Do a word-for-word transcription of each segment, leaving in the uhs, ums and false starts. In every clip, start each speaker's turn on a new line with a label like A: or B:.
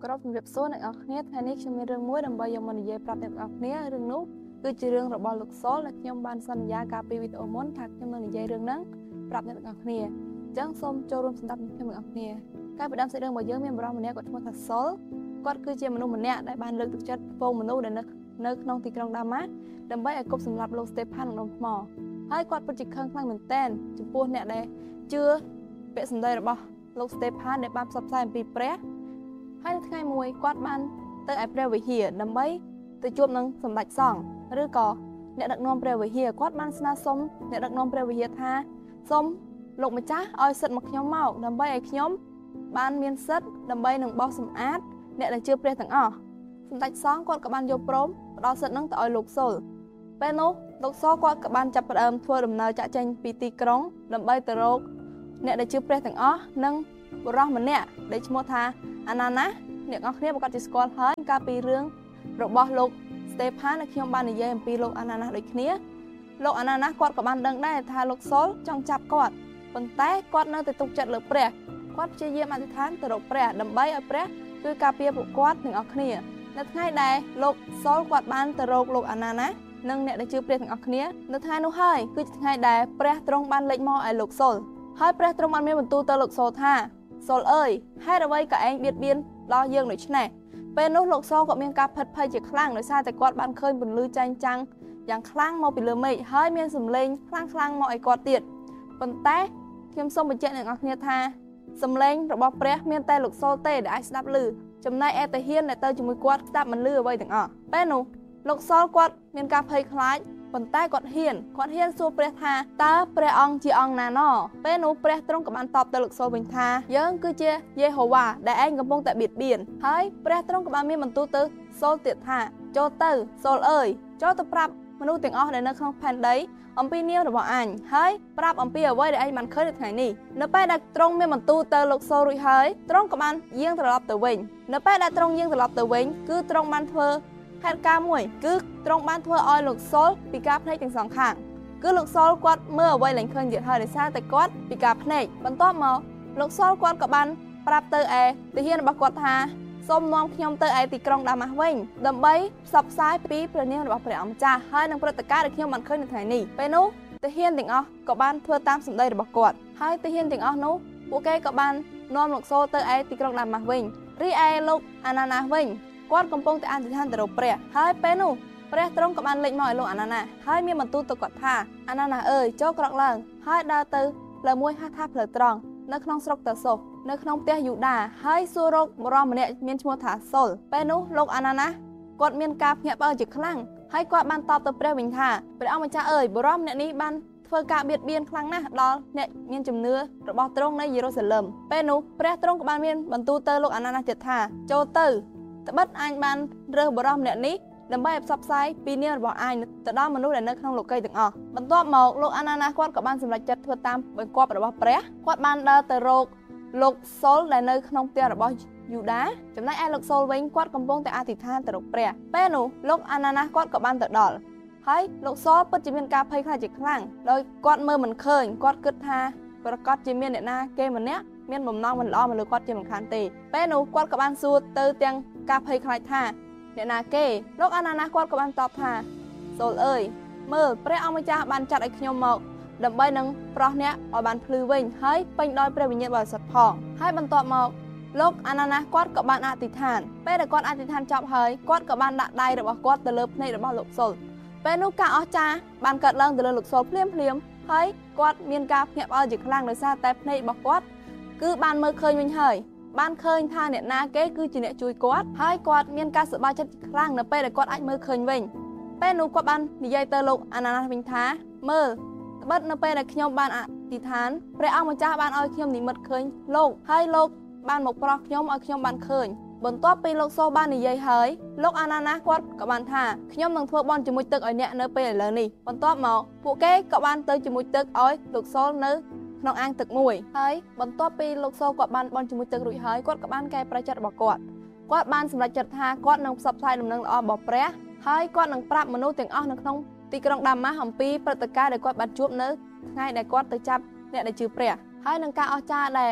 A: ก็รับเรียบโซ่ในออกเนี่ยแทนนี้ฉันมีเรื่องมุ้ยดำใบยมันเย่ปรับในออกเนี่ยเรื่องนู้คือจะเรื่องระบอบลูกโซ่และยมบานสัญญาการปีวิดีโอมอนถักยมันเย่เรื่องนั้นปรับในออกเนี่ยจังส้มโจรมสันดับในออกเนี่ยการไปดำเสด็จมาเยอะมีบราวมันเนี่ยก็ทั้งหมดทัดโซ่ก็คือเจ้ามนุษย์มันเนี่ยได้บานเลือกตุกจัดโฟมมนุษย์เดินนึกนึกน้องตีกรองดามาดำใบไอ้กบสำหรับโลสเตปพันของหมอให้กอดปัจจิกข้างข้างเหมือนเต้นจุดปูนเนี่ยได้เชื่อเป็นสัญญาระบอบโลสเตปพันได้บานซับไซม์ปีเปรย์ให้ថ្ងៃមួយគាត់បានទៅឯព្រះវិហារដើម្បីទៅជួបនឹងសម្ដេចសង្ឃឬក៏អ្នកដឹកនាំព្រះវិហារគាត់បានស្នើសុំអ្នកដឹកនាំព្រះវិហារថាសូមលោកម្ចាស់ឲ្យសិទ្ធិមកខ្ញុំមកដើម្បីឲ្យខ្ញុំបានមានសិទ្ធិដើម្បីនឹងបោសសម្អាតអ្នកដែលជឿព្រះទាំងអស់សម្ដេចសង្ឃគាត់ក៏បានយកព្រមផ្ដល់សិទ្ធិនឹងទៅឲ្យលោកសុលពេលនោះលោកសុលគាត់ក៏បានចាប់ផ្ដើមធ្វើដំណើរចាក់ចេញពីទីក្រុងដើម្បីទៅរកអ្នកដែលជឿព្រះទាំងអស់និងបុរសម្នាក់ដែលឈ្មោះថាអាណាណាអ្នកអរគ្នាប្រកាសជាស្គាល់ហើយកាលពីរឿងរបស់លោកស្តេផានដែលខ្ញុំបាននិយាយអំពីលោកអាណាណាដូចគ្នាលោកអាណាណាគាត់ក៏បានដឹងដែរថាលោកសុលចង់ចាប់គាត់ប៉ុន្តែគាត់នៅតែទុកចិត្តលើព្រះគាត់ព្យាយាមអធិដ្ឋានទៅរកព្រះដើម្បីឲ្យព្រះជួយការពារពួកគាត់ទាំងអស់គ្នានៅថ្ងៃដែលលោកសុលគាត់បានទៅរកលោកអាណាណានិងអ្នកដែលជឿព្រះទាំងអស់គ្នានៅថ្ងៃនោះហើយគឺជាថ្ងៃដែលព្រះទ្រង់បានលេចមកឲ្យលោកសុលហើយព្រះទ្រង់បានមានបន្ទូលទៅលោកសុលថាសុលអើយហេតុអ្វីក៏ឯងបៀតបៀនដល់យើងដូច្នេះពេលនោះលោកសុលក៏មានការផិតភ័យជាខ្លាំងដោយសារតែគាត់បានឃើញពន្លឺចែងចាំងយ៉ាងខ្លាំងមកពីលើមេឃហើយមានសំឡេងខ្លាំងខ្លាំងមកឲ្យគាត់ទៀតប៉ុន្តែខ្ញុំសូមបញ្ជាក់អ្នកនរគ្នាថាសំឡេងរបស់ព្រះមានតែលោកសុលទេដែលអាចស្ដាប់ឮចំណែកឯតាហ៊ានដែលទៅជាមួយគាត់ស្ដាប់មិនឮអ្វីទាំងអស់ពេលនោះលោកសុលគាត់មានការភ័យខ្លាចប៉ុន្តែគាត់ហ៊ានគាត់ហ៊ានសួរព្រះថាតើព្រះអង្គជាអង្គណាណពេលនោះព្រះទ្រង់ក៏បានតបទៅលោកសុលវិញថាយើងគឺជាយេហូវ៉ាដែលឯងកំពុងតែបៀតបៀនហើយព្រះទ្រង់ក៏បានមានបន្ទូលទៅសុលទៀតថាចូលទៅសុលអើយចូលទៅប្រាប់មនុស្សទាំងអស់ដែលនៅក្នុងផែនដីអំពីនាមរបស់អញហើយប្រាប់អំពីអ្វីដែលឯងបានឃើញនៅថ្ងៃនេះនៅពេលដែលទ្រង់មានបន្ទូលទៅលោកសុលរួចហើយទ្រង់ក៏បានយាងត្រឡប់ទៅវិញនៅពេលដែលទ្រង់យាងត្រឡប់ទៅវិញគឺទ្រង់បានធ្វើហេតុការណ៍មួយគឺទ្រង់បានធ្វើឲ្យលោកសុលពិការភ្នែកទាំងសងខាងគឺលោកសុលគាត់មើលអ្វីឡើងឃើញទៀតហើយដោយសារតែគាត់ពិការភ្នែកបន្ទាប់មកលោកសុលគាត់ក៏បានប្រាប់ទៅឯទាហានរបស់គាត់ថាសូមនាំខ្ញុំទៅឯទីក្រុងដាម៉ាស់វិញដើម្បីផ្សព្វផ្សាយពីព្រះនាមរបស់ព្រះអង្គម្ចាស់ហើយនឹងព្រឹត្តិការណ៍ដែលខ្ញុំបានឃើញនៅថ្ងៃនេះពេលនោះទាហានទាំងអស់ក៏បានធ្វើតាមសម្ដីរបស់គាត់ហើយទាហានទាំងអស់នោះពួកគេក៏បាននាំលោកសុលទៅឯទីក្រុងដាម៉ាស់វិញរីឯលោកអាណាណាវិញគាត់កំពុងតែអធិដ្ឋានទៅរកព្រះហើយពេលនោះព្រះទ្រង់ក៏បានលេចមកឲ្យលោកអាណាណាហើយមានបន្ទូលទៅគាត់ថាអាណាណាអើយចូលក្រោកឡើងហើយដើរទៅផ្លូវមួយហៅថាផ្លូវត្រង់នៅក្នុងស្រុកតាសូសនៅក្នុងផ្ទះយូដាហើយសួររកបុរសម្នាក់មានឈ្មោះថាសុលពេលនោះលោកអាណាណាគាត់មានការភ្ញាក់ផ្អើលជាខ្លាំងហើយគាត់បានតបទៅព្រះវិញថាព្រះអង្គម្ចាស់អើយបុរសម្នាក់នេះបានធ្វើការបៀតបៀនខ្លាំងណាស់ដល់អ្នកមានជំនឿរបស់ទ្រង់នៅយេរូសាឡឹមពេលនោះព្រះទ្រង់ក៏បានមានបន្ទូលទៅលោកអាណាណាទៀតថាចូលទៅត្បិតអញបានរើសបរិសម្នាក់នេះដើម្បីឲ្យផ្សព្វផ្សាយពីនាមរបស់អញទៅដល់មនុស្សដែលនៅក្នុងលោកីទាំងអស់បន្ទាប់មកលោកអាណាណាគាត់ក៏បានសម្រេចចិត្តធ្វើតាមបង្គាប់របស់ព្រះគាត់បានដើរទៅរកលោកសុលដែលនៅក្នុងផ្ទះរបស់យូដាចំណែកឯលោកសុលវិញគាត់កំពុងតែអធិដ្ឋានទៅរកព្រះពេលនោះលោកអាណាណាគាត់ក៏បានទៅដល់ហើយលោកសុលពិតជាមានការភ័យខ្លាចជាខ្លាំងដោយគាត់មើលមិនឃើញគាត់គិតថាប្រកាសជាមានអ្នកណាគេម្នាក់មានបំណងមិនល្អមកលើគាត់ជាមិនខានទេពេលនោះគាត់ក៏បានសួរទៅទាំងការភ័យខ្លាចថាអ្នកណាគេលោកអាណាណាគាត់ក៏បានតបថាសូលអើយមើលព្រះអង្គម្ចាស់បានចាត់ឲ្យខ្ញុំមកដើម្បីនឹងប្រោះអ្នកឲ្យបានភ្លឺវិញហើយពេញដោយព្រះវិញ្ញាណបរិសុទ្ធផងហើយបន្ទាប់មកលោកអាណាណាគាត់ក៏បានអធិដ្ឋានពេលដែលគាត់អធិដ្ឋានចប់ហើយគាត់ក៏បានដាក់ដៃរបស់គាត់ទៅលើភ្នែករបស់លោកសុលពេលនោះការអស្ចារ្យបានកើតឡើងទៅលើលោកសុលភ្លាមភ្លាមហើយគាត់មានការភ្ញាក់ផ្អើលជាខ្លាំងដោយសារតែភ្នែករបស់គាត់គឺបានមើលឃើញវិញហើយបានឃើញថាអ្នកណាគេគឺជាអ្នកជួយគាត់ហើយគាត់មានការសប្បាយចិត្តខ្លាំងនៅពេលដែលគាត់អាចមើលឃើញវិញពេលនោះគាត់បាននិយាយទៅលោកអាណាណាវិញថាមើលត្បិតនៅពេលដែលខ្ញុំបានអធិដ្ឋានព្រះអង្គម្ចាស់បានឲ្យខ្ញុំនិមិត្តឃើញលោកហើយលោកបានមកប្រោះខ្ញុំឲ្យខ្ញុំបានឃើញបន្ទាប់ពីលោកសូបាននិយាយហើយលោកអាណាណាគាត់ក៏បានថាខ្ញុំនឹងធ្វើបន់ជាមួយទឹកឲ្យអ្នកនៅពេលឥឡូវនេះបន្ទាប់មកពួកគេក៏បានទៅជាមួយទឹកឲ្យលោកសូនៅក្នុងអាងទឹកមួយហើយបន្ទាប់ពីលោកសូគាត់បានបន់ជាមួយទឹករួចហើយគាត់ក៏បានកែប្រែចិត្តរបស់គាត់គាត់បានសម្រេចចិត្តថាគាត់នឹងផ្សព្វផ្សាយដំណឹងល្អរបស់ព្រះហើយគាត់នឹងប្រាប់មនុស្សទាំងអស់នៅក្នុងទីក្រុងដាម៉ាស់អំពីព្រឹត្តិការណ៍ដែលគាត់បានជួបនៅថ្ងៃដែលគាត់ទៅចាប់អ្នកដែលជឿព្រះហើយនឹងការអស្ចារ្យដែល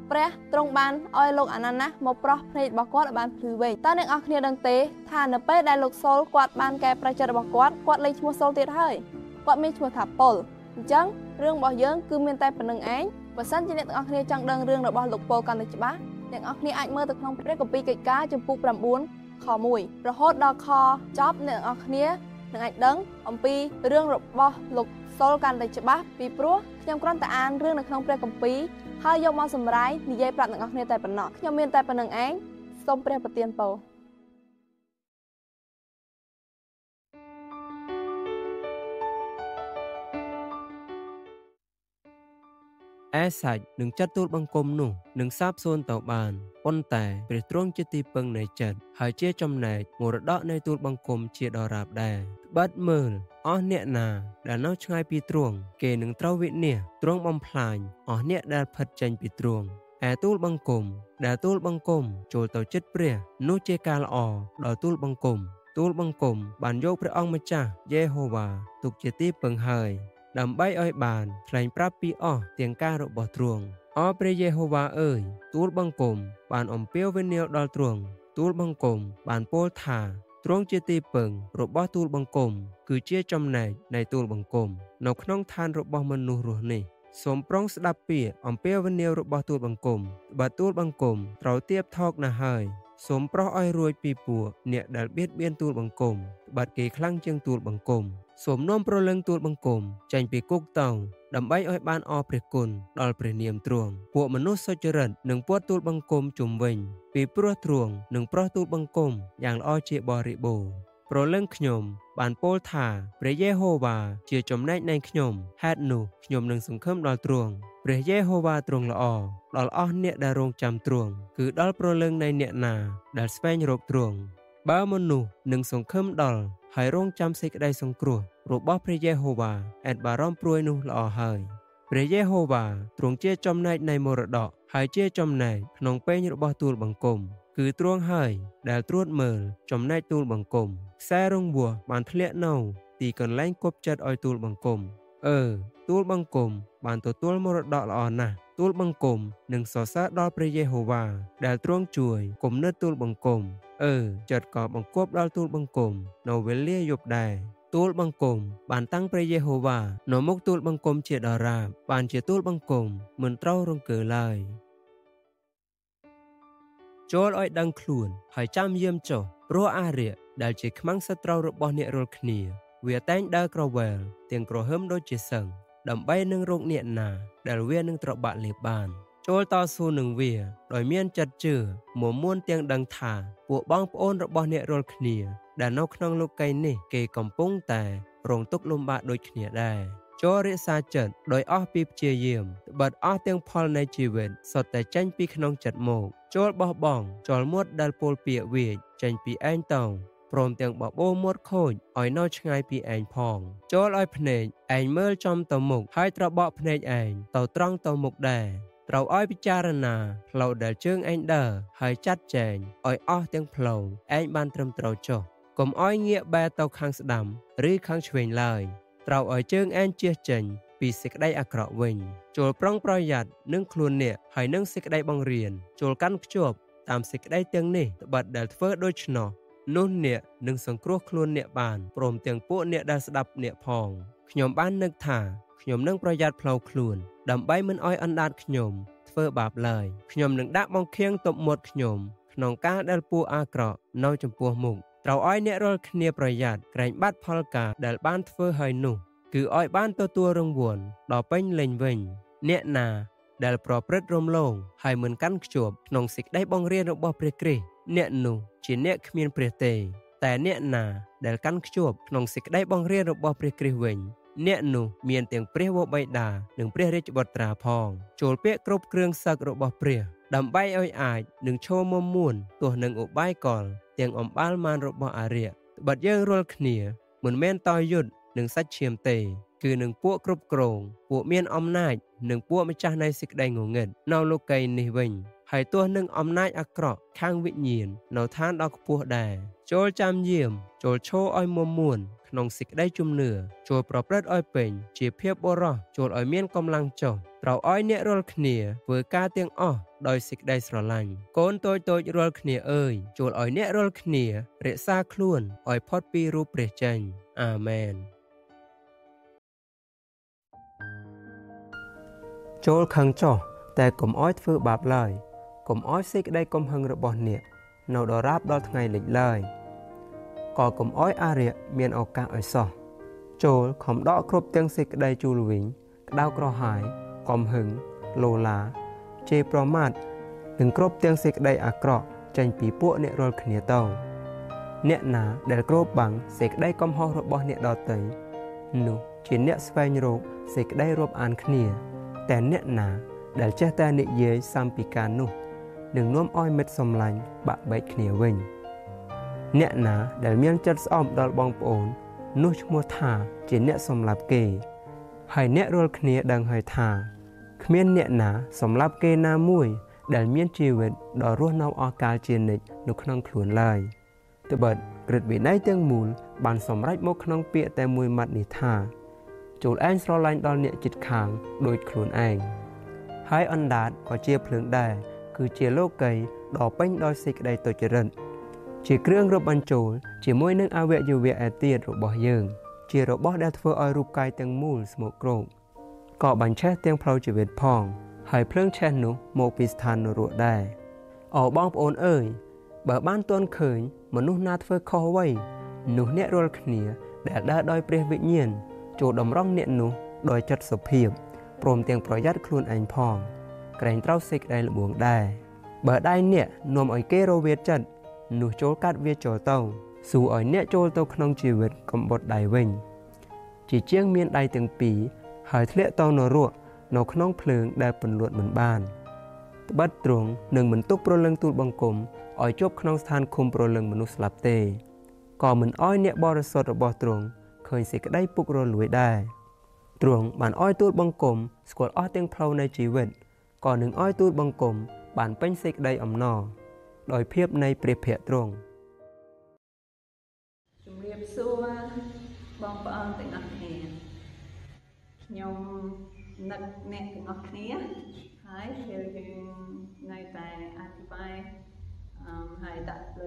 A: ព្រះទ្រង់បានឲ្យលោកអាណាណាស់មកប្រោះភ្នែករបស់គាត់ឲ្យបានភ្លឺវិញតើអ្នកនរគ្នាដឹងទេថានៅពេលដែលលោកសូលគាត់បានកែប្រែចិត្តរបស់គាត់គាត់លេងឈ្មោះសូលទៀតហើយគាត់មានឈ្មោះថាប៉ុលអញ្ចឹងរឿងរបស់យើងគឺមានតែប៉ុណ្្នឹងឯងបើសិនជាអ្នកទាំងអស់គ្នាចង់ដឹងរឿងរបស់លោកប៉ុលកាន់តែច្បាស់អ្នកនរគ្នាអាចមើលទៅក្នុងព្រះគម្ពីរកិច្ចការចំពោះ9ខ1រហូតដល់ខចប់អ្នកទាំងអស់គ្នានឹងអាចដឹងអំពីរឿងរបស់លោកសូលកាន់តែច្បាស់ពីព្រោះខ្ញុំគ្រាន់តែអានរឿងនៅក្នុងព្រះគម្ពីរហើយយកមកសម្រាយនិយាយប្រាប់អ្នកនរគ្នាតែប៉ុណ្ណោះខ្ញុំមានតែប៉ុណ្្នឹងឯងសូមព្រះប្រទានពរ
B: ឯសាច់នឹងចាត់ទូលបង្គំនោះនឹងសាបសូន្យទៅបានប៉ុន្តែព្រះទ្រង់ជាទីពឹងនៃចិត្តហើយជាចំណែកមរតកនៃទូលបង្គំជាដរាបដែរបាត់មើលអស់អ្នកណាដែលនៅឆ្ងាយពីទ្រង់គេនឹងត្រូវវិនាសទ្រង់បំផ្លាញអស់អ្នកដែលផិតចេញពីទ្រង់ឯទូលបង្គំដែលទូលបង្គំចូលទៅចិត្តព្រះនោះជាការល្អដល់ទូលបង្គំទូលបង្គំបានយកព្រះអង្គម្ចាស់យេហូវ៉ាទុកជាទីពឹងហើយដើម្បីឲ្យបានថ្លែងប្រាប់ពីអស់ទាំងការរបស់ទ្រង់អរព្រះយេហូវ៉ាអើយទូលបង្គំបានអំពាវនាវដល់ទ្រង់ទូលបង្គំបានពោលថាទ្រង់ជាទីពឹងរបស់ទូលបង្គំគឺជាចំណែកនៃទូលបង្គំនៅក្នុងឋានរបស់មនុស្សរស់នេះសូមប្រុងស្ដាប់ពាក្យអំពាវនាវរបស់ទូលបង្គំបើទូលបង្គំត្រូវទៀបថោកណាស់ហើយសូមប្រោះឲ្យរួចពីពួកអ្នកដែលបៀតបៀនទូលបង្គំបាត់គេខ្លាំងជាងទូលបង្គំសូមនាំប្រលឹងទូលបង្គំចេញពីគុកតោដើម្បីឲ្យបានអរព្រះគុណដល់ព្រះនាមទ្រង់ពួកមនុស្សសុចរិតនឹងពួតទូលបង្គំជុំវិញពីព្រោះទ្រង់នឹងប្រោះទូលបង្គំយ៉ាងល្អជាបរិបូរណ៍ប្រលឹងខ្ញុំបានពោលថាព្រះយេហូវ៉ាជាចំណែកនៃខ្ញុំហេតុនោះខ្ញុំនឹងសង្ឃឹមដល់ទ្រង់ព្រះយេហូវ៉ាទ្រង់ល្អដល់អស់អ្នកដែលរងចាំទ្រង់គឺដល់ប្រលឹងនៃអ្នកណាដែលស្វែងរកទ្រង់បើមនុស្សនឹងសង្ឃឹមដល់ហើយរងចាំសេចក្តីសង្គ្រោះរបស់ព្រះយេហូវ៉ាអែតបារម្ភព្រួយនោះល្អហើយព្រះយេហូវ៉ាទ្រង់ជាចំណែកនៃមរតកហើយជាចំណែកក្នុងពេញរបស់ទូលបង្គំគឺទ្រង់ហើយដែលត្រួតមើលចំណែកទូលបង្គំខ្សែរង្វាស់បានធ្លាក់នៅទីកន្លែងគប់ចិត្តឲ្យទូលបង្គំអឺទូលបង្គំបានទទួលមរតកល្អណាស់ទូលបង្គំនឹងសរសើរដល់ព្រះយេហូវ៉ាដែលទ្រង់ជួយគំនិតទូលបង្គំអឺចិត្តក៏បង្គាប់ដល់ទូលបង្គំនៅវេលាយប់ដែរទូលបង្គំបានតាំងព្រះយេហូវ៉ានៅមុខទូលបង្គំជាដរាបបានជាទូលបង្គំមិនត្រូវរង្គើឡើយចូលឲ្យដឹងខ្លួនហើយចាំយាមចុះព្រោះអារក្សដែលជាខ្មាំងសត្រូវរបស់អ្នករាល់គ្នាវាតែងដើរក្រវែលទាំងក្រហមដូចជាសឹងដើម្បីនឹងរកអ្នកណាដែលវានឹងត្របាក់លេបបានចូលតស៊ូនឹងវាដោយមានចិត្តជឿមមួនទាំងដឹងថាពួកបងប្អូនរបស់អ្នករាល់គ្នាដែលនៅក្នុងលោកីយ៍នេះគេកំពុងតែរងទុក្ខលំបាកដូចគ្នាដែរចូលរក្សាចិត្តដោយអស់ពីព្យាយាមត្បិតអស់ទាំងផលនៃជីវិតសុទ្ធតែចេញពីក្នុងចិត្តមកចូលបោះបង់ចោលមាត់ដែលពោលពាក្យវាចចេញពីឯងទៅព្រមទាំងបបោមាត់ខូចឲ្យនៅឆ្ងាយពីឯងផងចូលឲ្យភ្នែកឯងមើលចំទៅមុខហើយត្របកភ្នែកឯងទៅត្រង់ទៅមុខដែរត្រូវឲ្យពិចារណាផ្លូវដែលជើងឯងដើរហើយចាត់ចែងឲ្យអស់ទាំងផ្លូវឯងបានត្រឹមត្រូវចុះកុំឲ្យងាកបែរទៅខាងស្ដាំឬខាងឆ្វេងឡើយត្រូវឲ្យជើងឯងជៀសចេញពីសេចក្តីអាក្រក់វិញចូលប្រុងប្រយ័ត្ននឹងខ្លួនអ្នកហើយនឹងសេចក្តីបង្រៀនចូលកាន់ខ្ជាប់តាមសេចក្តីទាំងនេះត្បិតដែលធ្វើដូច្នោះនោះអ្នកនឹងសង្គ្រោះខ្លួនអ្នកបានព្រមទាំងពួកអ្នកដែលស្ដាប់អ្នកផងខ្ញុំបាននឹកថាខ្ញុំនឹងប្រយ័ត្នផ្លូវខ្លួនដើម្បីមិនឲ្យអណ្ដាតខ្ញុំធ្វើបាបឡើយខ្ញុំនឹងដាក់បង្ខៀងទប់មាត់ខ្ញុំក្នុងការដែលពួកអាក្រក់នៅចំពោះមុខត្រូវឲ្យអ្នករាល់គ្នាប្រយ័ត្នក្រែងបាត់ផលការដែលបានធ្វើហើយនោះគឺឲ្យបានទទួលរង្វាន់ដល់ពេញលេញវិញអ្នកណាដែលប្រព្រឹត្តរំលងហើយមិនកាន់ខ្ជាប់ក្នុងសេចក្តីបង្រៀនរបស់ព្រះគ្រីស្ទអ្នកនោះជាអ្នកគ្មានព្រះទេតែអ្នកណាដែលកាន់ខ្ជាប់ក្នុងសេចក្តីបង្រៀនរបស់ព្រះគ្រីស្ទវិញអ្នកនោះមានទាំងព្រះវរបិតានិងព្រះរាជបុត្រាផងចូលពាក្យគ្រប់គ្រឿងសឹករបស់ព្រះដើម្បីឲ្យអាចនឹងឈរមុំមួនទោះនឹងឧបាយកលទាំងអំបាលមានរបស់អារក្សត្បិតយើងរាល់គ្នាមិនមែនតយុទ្ធនឹងសាច់ឈាមទេគឺនឹងពួកគ្រប់គ្រងពួកមានអំណាចនិងពួកម្ចាស់នៃសេចក្តីងងឹតនៅលោកីយ៍នេះវិញហើយទោះនឹងអំណាចអាក្រក់ខាងវិញ្ញាណនៅឋានដ៏ខ្ពស់ដែរចូលចាំយាមចូលឈរឲ្យមុំមួនក្នុងសេចក្តីជំនឿចូលប្រព្រឹត្តឲ្យពេញជាភាពបរិសុទ្ធចូលឲ្យមានកម្លាំងចុះត្រូវឲ្យអ្នករាល់គ្នាធ្វើការទាំងអស់ដោយសេចក្តីស្រឡាញ់កូនតូចតូចរាល់គ្នាអើយចូលឲ្យអ្នករាល់គ្នារក្សាខ្លួនឲ្យផុតពីរូបព្រះចេញអាមែនចូលខឹងចុះតែកុំឲ្យធ្វើបាបឡើយកុំឲ្យសេចក្តីកំហឹងរបស់អ្នកនៅដរាបដល់ថ្ងៃលិចឡើយក៏កុំឲ្យអារក្សមានឱកាសឲ្យសោះចូលខំដកគ្រប់ទាំងសេចក្តីជូលវិញក្តៅក្រហាយកំហឹងលោឡាជេរប្រមាថនិងគ្រប់ទាំងសេចក្តីអាក្រក់ចេញពីពួកអ្នករាល់គ្នាទៅអ្នកណាដែលគ្របបាំងសេចក្តីកំហុសរបស់អ្នកដទៃនោះជាអ្នកស្វែងរកសេចក្តីរាប់អានគ្នាតែអ្នកណាដែលចេះតែនិយាយសាំពីការនោះនឹងនាំឲ្យមិត្តសម្លាញ់បាក់បែកគ្នាវិញអ្នកណាដែលមានចិត្តស្អប់ដល់បងប្អូននោះឈ្មោះថាជាអ្នកសម្លាប់គេហើយអ្នករាល់គ្នាដឹងហើយថាគ្មានអ្នកណាសម្លាប់គេណាមួយដែលមានជីវិតដ៏រស់នៅអស់កាលជានិច្ចនៅក្នុងខ្លួនឡើយត្បិតក្រឹតវិន័យទាំងមូលបានសម្រេចមកក្នុងពាក្យតែមួយម៉ាត់នេះថាចូលឯងស្រឡាញ់ដល់អ្នកជិតខាងដូចខ្លួនឯងហើយអណ្ដាតក៏ជាភ្លើងដែរគឺជាលោកីដ៏ពេញដោយសេចក្តីទុច្ចរិតជាគ្រឿងរាប់បញ្ចូលជាមួយនឹងអវយវៈឯទៀតរបស់យើងជារបស់ដែលធ្វើឲ្យរូបកាយទាំងមូលស្មោកគ្រោកក៏បញ្ឆេះទាំងផ្លូវជីវិតផងហើយភ្លើងឆេះនោះមកពីស្ថាននរកដែរអូបងប្អូនអើយបើបានទាន់ឃើញមនុស្សណាធ្វើខុសអ្វីនោះអ្នករាល់គ្នាដែលដើរដោយព្រះវិញ្ញាណចូលតម្រង់អ្នកនោះដោយចិត្តសុភាពព្រមទាំងប្រយ័ត្នខ្លួនឯងផងក្រែងត្រូវសេចក្តីល្បួងដែរបើដៃអ្នកនាំឲ្យគេរវាចិត្តនោះចូលកាត់វាចូលទៅសួរឲ្យអ្នកចូលទៅក្នុងជីវិតកំបុតដៃវិញជាជាងមានដៃទាំងពីរហើយធ្លាក់ទៅនរកនៅក្នុងភ្លើងដែលពន្លត់មិនបានត្បិតទ្រង់នឹងមិនទុកព្រលឹងទូលបង្គំឲ្យជាប់ក្នុងស្ថានឃុំព្រលឹងមនុស្សស្លាប់ទេក៏មិនឲ្យអ្នកបរិសុទ្ធរបស់ទ្រង់ឃើញសេចក្តីពុករលួយដែរទ្រង់បានឲ្យទូលបង្គំស្គាល់អស់ទាំងផ្លូវនៃជីវិតក៏នឹងឲ្យទូលបង្គំបានពេញសេចក្តីអំណរដោយភាពនៃព្រះភ័ក្ត្រទ្រង់
C: ជំរាបសួរបងប្អូនទាំងអស់គ្នាខ្ញុំនឹកអ្នកទាំងអស់គ្នាហើយពេលយើងនៅតែអធិប្បាយហើយដាក់លើ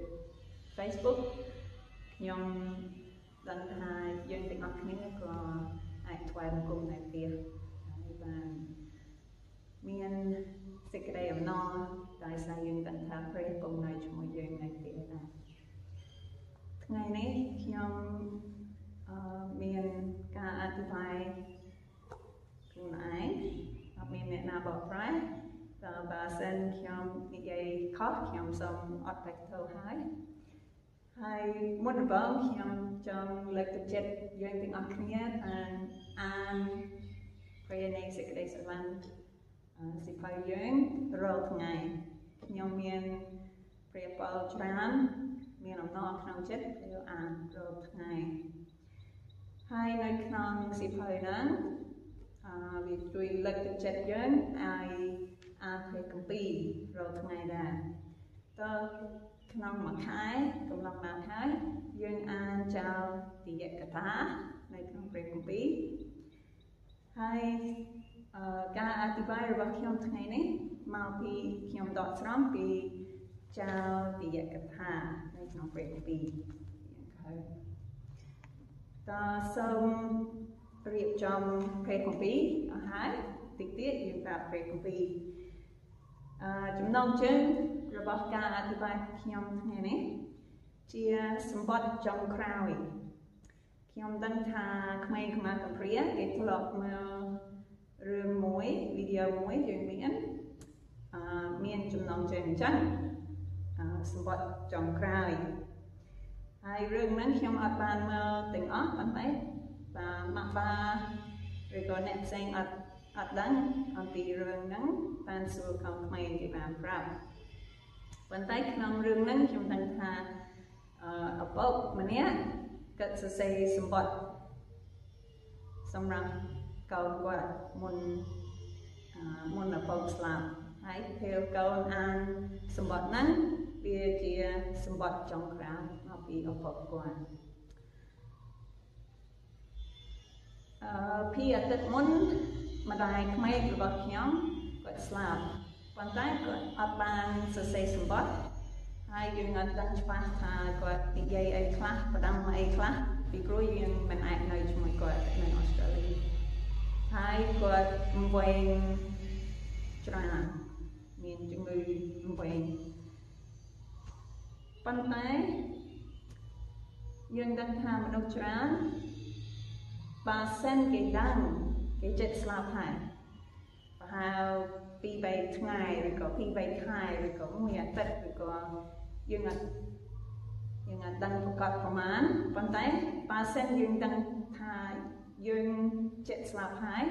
C: Facebook ខ្ញុំដឹងថាយើងទាំងអស់គ្នាក៏អាចថ្វាយបង្គំនៅផ្ទះហើយបានមានសេចក្តីអំណរដោយសារយើងដឹងថាព្រះគង់នៅជាមួយយើងនៅផ្ទះដែរថ្ងៃនេះខ្ញុំអឺមានការអធិប្បាយខ្លួនឯងអត់មានអ្នកណាបកប្រែតើបើសិនខ្ញុំនិយាយខុសខ្ញុំសូមអត់តែទៅហើយហើយមុនដំបូងខ្ញុំចង់លើកទឹកចិត្តយើងទាំងអស់គ្នាថាអានព្រះនៃសេចក្តីស្រឡាញ់សិភៅយើងរាល់ថ្ងៃខ្ញុំមានព្រះពរច្រើនមានអំណរក្នុងចិត្តពេលអានរាល់ថ្ងៃហើយនៅក្នុងសិភៅហ្នឹងអឺវាជួយលើកទឹកចិត្តយើងឲ្យអានព្រះគម្ពីររាល់ថ្ងៃដែរតើក្នុងមួយខែកន្លងមកហើយយើងអានចោលទយកថានៅក្នុងព្រះគម្ពីរហើយការអធិប្បាយរបស់ខ្ញុំថ្ងៃនេះមកពីខ្ញុំដកស្រង់ពីចោលទយកថានៅក្នុងព្រះគម្ពីរយ៉ាងខើតើសូមរៀបចំព្រះគម្ពីរអស់ហើយតិចទៀតយើងប្រាប់ព្រះគម្ពីរអឺចំណងជើងរបស់ការអធិប្បាយខ្ញុំថ្ងៃនេះជាសម្បត្តិចុងក្រោយខ្ញុំដឹងថាក្មេងៗកំព្រាគេធ្លាប់មើលរឿងមួយវីដេអូមួយយើងមានអឺមានចំណងជើងអញ្ចឹងអឺសម្បត្តិចុងក្រោយហើយរឿងហ្នឹងខ្ញុំអត់បានមើលទាំងអស់ប៉ុន្តែបាទម៉ាក់បាឬក៏អ្នកផ្សេងអត់អត់ដឹងអំពីរឿងហ្នឹងបានសួរកូនក្មេងគេបានប្រាប់ប៉ុន្តែក្នុងរឿងហ្នឹងខ្ញុំដឹងថាអឺឪពុកម្នាក់គាត់សរសេរសម្បត្តិសម្រាប់កូនគាត់មុនមុនឪពុកស្លាប់ហើយពេលកូនអានសម្បត្តិហ្នឹងវាជាសម្បត្តិចុងក្រោយមកពីឪពុកគាត់អឺពីអាទិត្យមុនម្ដាយក្មេករបស់ខ្ញុំគាត់ស្លាប់ប៉ុន្តែគាត់អត់បានសរសេរសម្បត្តិហើយយើងអត់ដឹងច្បាស់ថាគាត់និយាយអីខ្លះផ្ដាំអីខ្លះពីព្រោះយើងមិនអាចនៅជាមួយគាត់នៅអូស្ត្រាលីហើយគាត់វែងច្រើនមានជំងឺវែងប៉ុន្តែយើងដឹងថាមនុស្សច្រើនបើសិនគេដឹងគេចិត្តស្លាប់ហើយប្រហែលពីរបីថ្ងៃឬក៏ពីរបីខែឬក៏មួយអាទិត្យឬក៏យើងអត់យើងអត់ដឹងប្រកាសប្រមាណប៉ុន្តែបើសិនយើងដឹងថាយើងចិត្តស្លាប់ហើយ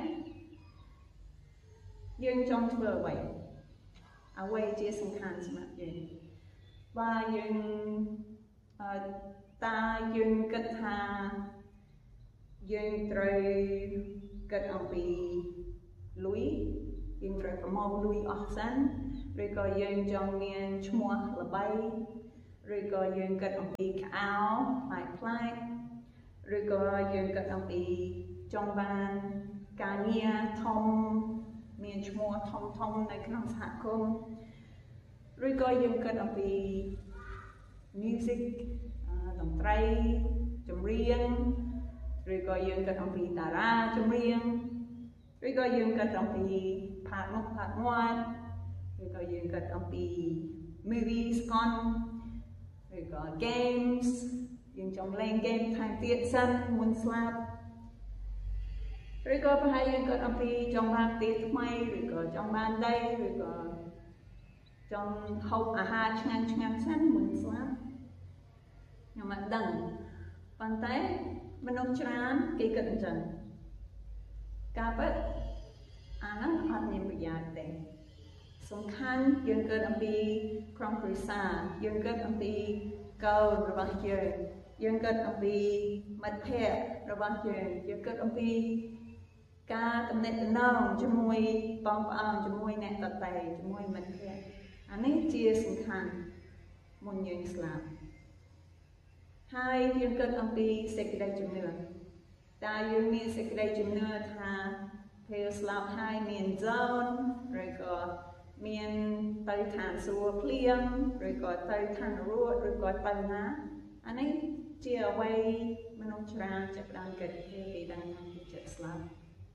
C: យើងចង់ធ្វើអ្វីអ្វីជាសំខាន់សម្រាប់យើងបើយើងអឺតើយើងគិតថាយើងត្រូវគិតអំពីលុយយើងត្រូវប្រមូលលុយអស់សិនឬក៏យើងចង់មានឈ្មោះល្បីឬក៏យើងគិតអំពីខោផ្លែផ្លែឬក៏យើងគិតអំពីចង់បានការងារធំមានឈ្មោះធំធំនៅក្នុងសហគមន៍ឬក៏យើងគិតអំពី music តន្ត្រីចម្រៀងឬក៏យើងគិតអំពីតារាចម្រៀងឬក៏យើងគិតអំពីផាកមុខផាកមាត់ឬក៏យើងគិតអំពី movies កនឬក៏ games យើងចង់លេង game ថែមទៀតសិនមុនស្លាប់ឬក៏ប្រហែលយើងគិតអំពីចង់បានផ្ទះថ្មីឬក៏ចង់បានដីឬក៏ចង់ហូបអាហារឆ្ងាញ់ឆ្ងាញ់សិនមុនស្លាប់ខ្ញុំអត់ដឹងប៉ុន្តែមនុស្សច្រើនគេគិតអញ្ចឹងការពិតអាហ្នឹងអត់មានប្រយោជន៍ទេសំខាន់យើងគិតអំពីក្រុមគ្រួសារយើងគិតអំពីកូនរបស់យើងយើងគិតអំពីមិត្តភ័ក្តិរបស់យើងយើងគិតអំពីការទំនាក់ទំនងជាមួយបងប្អូនជាមួយអ្នកដទៃជាមួយមិត្តភ័ក្តិអានេះជាសំខាន់មុនយើងស្លាប់ហើយយើងគិតអំពីសេចក្តីជំនឿតើយើងមានសេចក្តីជំនឿថាពេលស្លាប់ហើយមានហ្សូនឬក៏មានទៅឋានសួគ៌ភ្លៀងឬក៏ទៅឋាននរកឬក៏ទៅណាអានេះជាអ្វីមនុស្សច្រើនចាប់ផ្ដើមគិតពេលគេដឹងថាគេចិត្តស្លាប់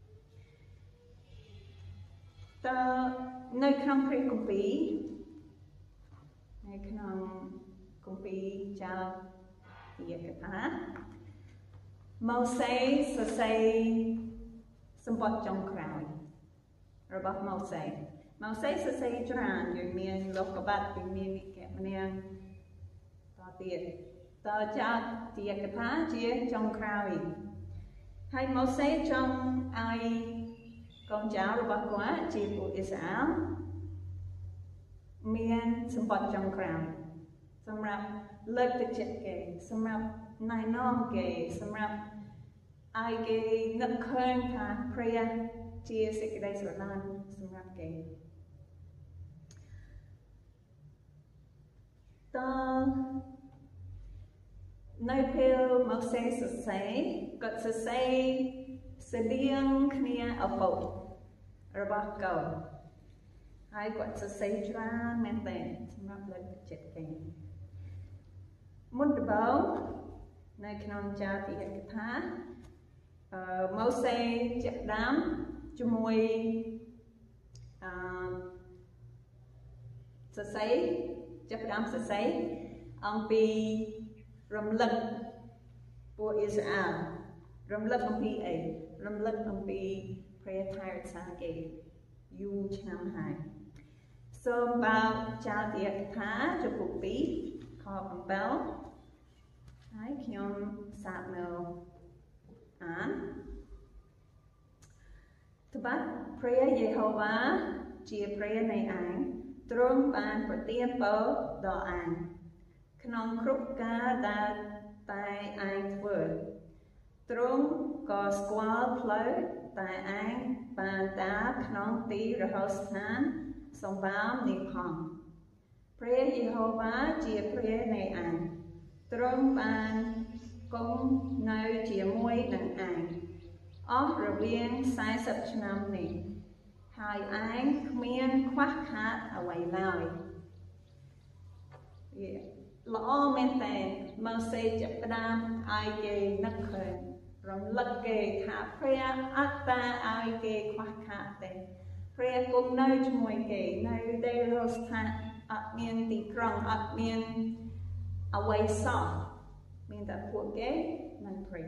C: តើនៅក្នុងព្រះគម្ពីរនៅក្នុងគម្ពីរចៅទីកថាម៉ូសេសរសេរសម្បត្តិចុងក្រោយរបស់ម៉ូសេម៉ូសេសរសេរច្រើនយើងមានលោកកបាត់យើងមាននិកមនាងតទៀតតចៅទីកថាជាចុងក្រោយហើយម៉ូសេចង់ឲ្យកូនចៅរបស់គាត់ជាពួកអ៊ីស្រាអែលមានសម្បត្តិចុងក្រោយសម្រាប់លើកទឹកចិត្តគេសម្រាប់ណែនាំគេសម្រាប់ឲ្យគេនឹកឃើញថាព្រះជាសេចក្តីស្រឡាញ់សម្រាប់គេតើនៅពេលម៉ូសេសរសេរគាត់សរសេរស្តៀងគ្នាឪពុករបស់កូនហើយគាត់សរសេរច្រើនមែនទែនសម្រាប់លើកទឹកចិត្តគេមុនដំបូងនៅក្នុងចៅទីកថាអឺម៉ូសេចាប់ផ្ដើមជាមួយអឺសរសេរចាប់ផ្ដើមសរសេរអំពីរំលឹកពួកអ៊ីស្រាអែលរំលឹកអំពីអីរំលឹកអំពីព្រះថែរក្សាគេយូរឆ្នាំហើយសូមបើកចៅទីកថាចំពុកពីរខbảyហើយខ្ញុំសាកនៅអានត្បិតព្រះយេហូវ៉ាជាព្រះនៃឯងទ្រង់បានប្រទានពរដល់ឯងក្នុងគ្រប់ការដែលតែឯងធ្វើទ្រង់ក៏ស្គាល់ផ្លូវតែឯងបានដើរក្នុងទីរហោស្ថានសម្បើមនេះផងព្រះយេហូវ៉ាជាព្រះនៃឯងទ្រង់បានគង់នៅជាមួយនឹងឯងអស់រវាង40ឆ្នាំនេះហើយឯងគ្មានខ្វះខាតអ្វីឡើយល្អមែនតែម៉ូសេចាប់ផ្ដើមឲ្យគេនឹកឃើញរំលឹកគេថាព្រះអត់តាឲ្យគេខ្វះខាតទេព្រះគង់នៅជាមួយគេនៅដែលរស់ថាអត់មានទីក្រុងអត់មានអ្វីសោះមានតែពួកគេនិងព្រះ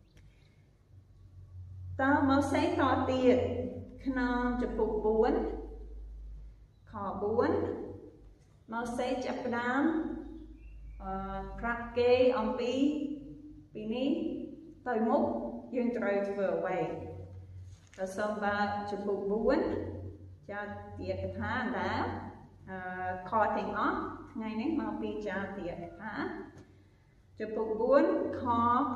C: តើម៉ូសេតទៀតក្នុងចំពុក4ខ4ម៉ូសេចាប់ផ្ដើមអឺប្រាប់គេអំពីពីនេះទៅមុខយើងត្រូវធ្វើអ្វីទៅសូមបាទចំពុក4ចាទាកថាដែរអឺខទាំងអស់ថ្ងៃនេះមកពីចាទាកថាចំពុក4ខ9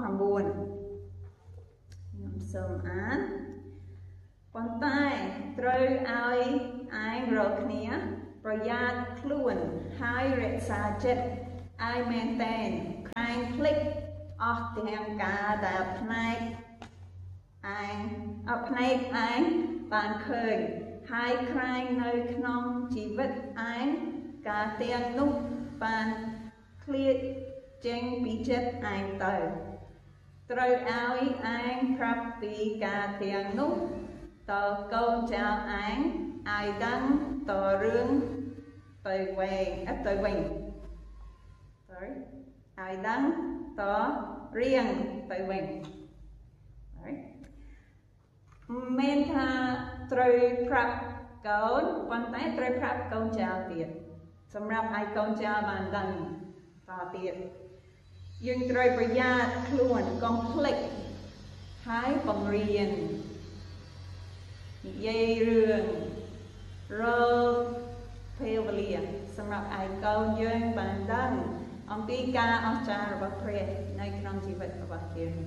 C: ខ្ញុំសូមអានប៉ុន្តែត្រូវឲ្យឯងរាល់គ្នាប្រយ័ត្នខ្លួនហើយរក្សាចិត្តឲ្យមែនតែនក្រែងភ្លេចអស់ទាំងការដែលផ្នែកឯងអត់ផ្នែកឯងបានឃើញហើយក្រែងនៅក្នុងជីវិតឯងការទាំងនោះបានឃ្លាតចេញពីចិត្តឯងទៅត្រូវឲ្យឯងប្រាប់ពីការទាំងនោះតើកូនចៅឯងឲ្យដឹងតើរឿងទៅវិញអត់ទៅវិញ sorry ឲ្យដឹងតើរៀងទៅវិញ sorry មានថាត្រូវប្រាប់កូនប៉ុន្តែត្រូវប្រាប់កូនចៅទៀតសម្រាប់ឲ្យកូនចៅបានដឹងតទៀតយើងត្រូវប្រយ័ត្នខ្លួនកុំភ្លេចហើយបង្រៀននិយាយរឿងរកពេលវេលាសម្រាប់ឲ្យកូនយើងបានដឹងអំពីការអស្ចារ្យរបស់ព្រះនៅក្នុងជីវិតរបស់យើង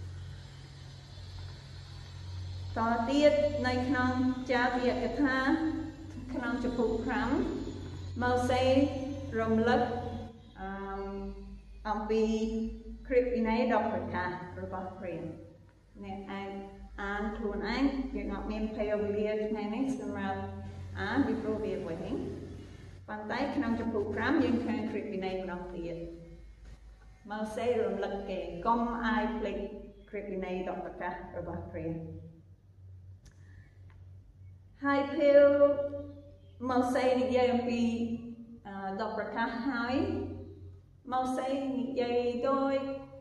C: តទៀតនៅក្នុងចាតិយកថាក្នុងចំពុក5ម៉ូសេរំលឹកអឺអំពីគ្រីស្ទវិន័យដ៏ប្រកាសរបស់ព្រះអ្នកឯងអានខ្លួនឯងយើងអត់មានពេលវេលាថ្ងៃនេះសម្រាប់អានពីព្រោះវាវែងប៉ុន្តែក្នុងចំពុក5យើងឃើញគ្រីស្ទវិន័យម្ដងទៀតម៉ូសេរំលឹកគេកុំឲ្យភ្លេចគ្រីស្ទវិន័យដ៏ប្រកាសរបស់ព្រះហើយពេលម៉ូសេនិយាយអំពីដ៏ប្រកាសហើយម៉ូសេនិយាយដោយ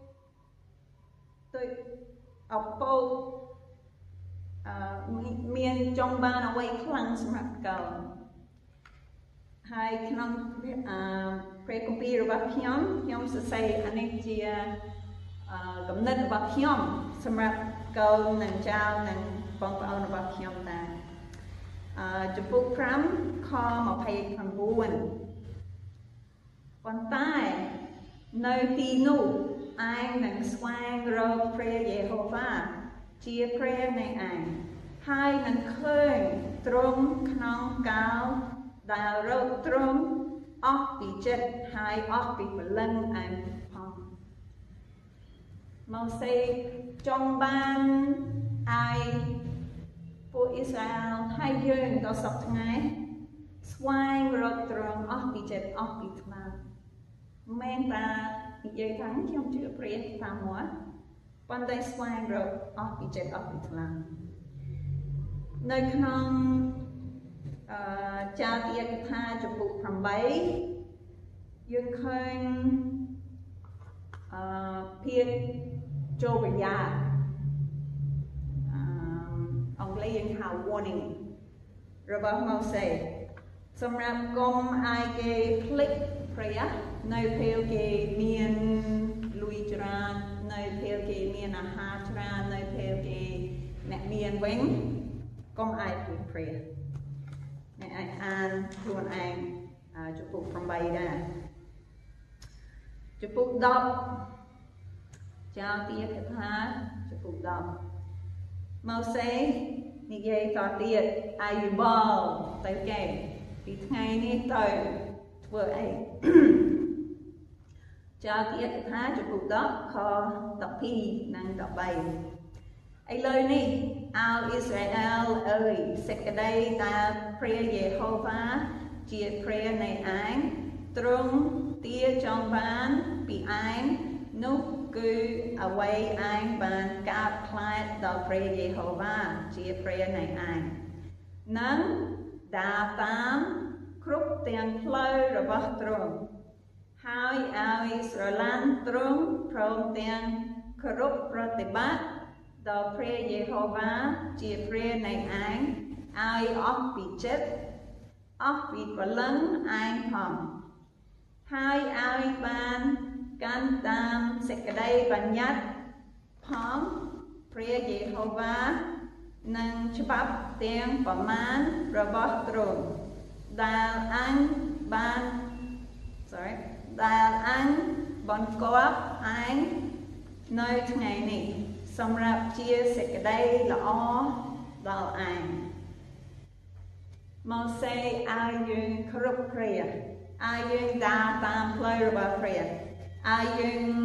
C: ដោយអពោអឺមានចង់បានអ្វីខ្លាំងសម្រាប់កូនហើយក្នុងអឺព្រះគម្ពីររបស់ខ្ញុំខ្ញុំសរសេរអានេះជាអឺកំណត់របស់ខ្ញុំសម្រាប់កូននិងចៅនិងបងប្អូនរបស់ខ្ញុំដែរអឺចំពុក5ខ29ប៉ុន្តែនៅទីនោះឯងនឹងស្វែងរកព្រះយេហូវ៉ាជាព្រះនៃឯងហើយនឹងឃើញទ្រង់ក្នុងកាលដែលរកទ្រង់អស់ពីចិត្តហើយអស់ពីព្រលឹងឯងផងម៉ូសេចង់បានឲ្យពួកអ៊ីស្រាអែលហើយយើងដល់សប្តាហ៍ថ្ងៃស្វែងរកទ្រង់អស់ពីចិត្តអស់ពីថ្មមែនតានិយាយថាខ្ញុំជឿព្រះតាមមកប៉ុន្តែស្វែងរកអស់ពីចិត្តអស់ពីថ្លើមនៅក្នុងអឺចាតិយកថាចំពុក8យើងឃើញអឺភាពចូលប្រយ័ត្នអឺអង់គ្លេសយើងហៅ warning របស់ម៉ូសេសម្រាប់កុំឲ្យគេភ្លេចព្រះនៅពេលគេមានលុយច្រើននៅពេលគេមានអាហារច្រើននៅពេលគេអ្នកមានវិញកុំឲ្យភ្លេចព្រះអ្នកអាចអានខ្លួនឯងចំពុក8ដែរចំពុក10ចៅទាកថាចំពុក10ម៉ូសេនិយាយតទៀតអាយបលទៅគេពីថ្ងៃនេះទៅធ្វើអីចៅទាកថាចំពុក10ខ12និង13 ឥឡូវនេះអោអ៊ីស្រាអែលអើយសេចក្តីដែលព្រះយេហូវ៉ាជាព្រះនៃឯងទ្រង់ទាចង់បានពីឯងនោះគឺអ្វីឯងបានកើតខ្លាចដល់ព្រះយេហូវ៉ាជាព្រះនៃឯងនិងដើរតាមគ្រប់ទាំងផ្លូវរបស់ទ្រង់ហើយឲ្យស្រឡាញ់ទ្រង់ព្រមទាំងគោរពប្រតិបត្តិដល់ព្រះយេហូវ៉ាជាព្រះនៃឯងឲ្យអស់ពីចិត្តអស់ពីព្រលឹងឯងផងហើយឲ្យបានកាន់តាមសេចក្តីបញ្ញត្តិផងព្រះយេហូវ៉ានិងច្បាប់ទាំងប្រមាណរបស់ទ្រង់ដែលអញបាន sorry ដែលអញបង្គាប់ឯងនៅថ្ងៃនេះសម្រាប់ជាសេចក្តីល្អដល់ឯងម៉ូសេឲ្យយើងគ្រប់ព្រះឲ្យយើងដើរតាមផ្លូវរបស់ព្រះឲ្យយើង